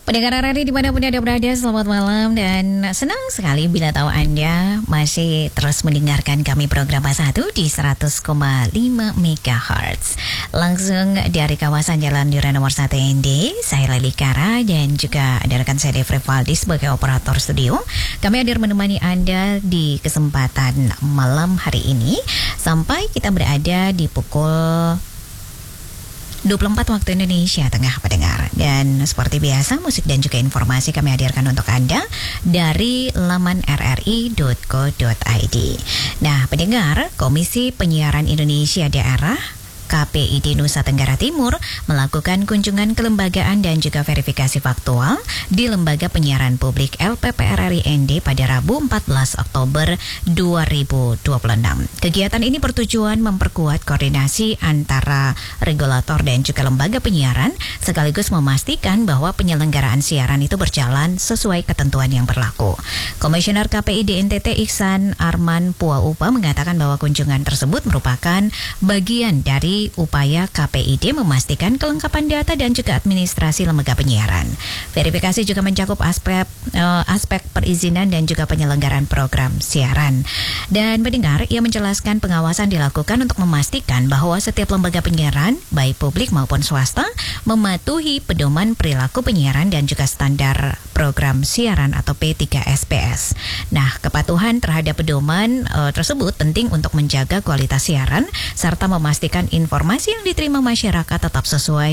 Pendengar radio dimanapun Anda berada, selamat malam dan senang sekali bila tahu Anda masih terus mendengarkan kami program Bahasa 1 di 100,5 MHz. Langsung dari kawasan Jalan Durian nomor 1 ND, saya Leli Kara dan juga ada rekan saya Devre Valdi sebagai operator studio. Kami hadir menemani Anda di kesempatan malam hari ini sampai kita berada di pukul 24 waktu Indonesia Tengah, pendengar. Dan seperti biasa, musik dan juga informasi kami hadirkan untuk Anda dari laman rri.co.id. Nah, pendengar, Komisi Penyiaran Indonesia Daerah KPID Nusa Tenggara Timur melakukan kunjungan kelembagaan dan juga verifikasi faktual di Lembaga Penyiaran Publik LPPR RI pada Rabu 14 Oktober 2026. Kegiatan ini bertujuan memperkuat koordinasi antara regulator dan juga lembaga penyiaran sekaligus memastikan bahwa penyelenggaraan siaran itu berjalan sesuai ketentuan yang berlaku. Komisioner KPID NTT Ihsan Arman Puaupa mengatakan bahwa kunjungan tersebut merupakan bagian dari upaya KPID memastikan kelengkapan data dan juga administrasi lembaga penyiaran. Verifikasi juga mencakup aspek perizinan dan juga penyelenggaraan program siaran. Dan pendengar, ia menjelaskan pengawasan dilakukan untuk memastikan bahwa setiap lembaga penyiaran, baik publik maupun swasta, mematuhi pedoman perilaku penyiaran dan juga standar program siaran atau P3SPS. Nah, kepatuhan terhadap pedoman tersebut penting untuk menjaga kualitas siaran serta memastikan informasi yang diterima masyarakat tetap sesuai